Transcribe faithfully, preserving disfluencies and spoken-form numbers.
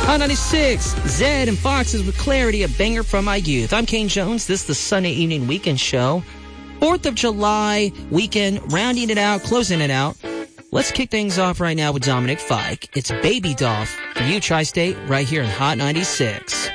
Hot ninety-six, Zed and Foxes with Clarity, a banger from my youth. I'm Kane Jones. This is the Sunday Evening Weekend Show. fourth of July weekend, rounding it out, closing it out. Let's kick things off right now with Dominic Fike. It's Baby Doll for you, Tri-State, right here in Hot ninety-six.